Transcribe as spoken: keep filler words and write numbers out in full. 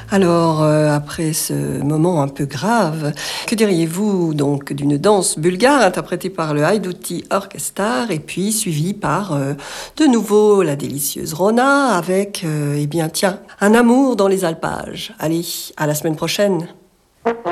Alors, euh, après ce moment un peu grave, que diriez-vous donc d'une danse bulgare interprétée par le Haïdouti Orchestar et puis suivie par euh, de nouveau la délicieuse Rona avec, euh, eh bien tiens, un amour dans les alpages. Allez, à la semaine prochaine.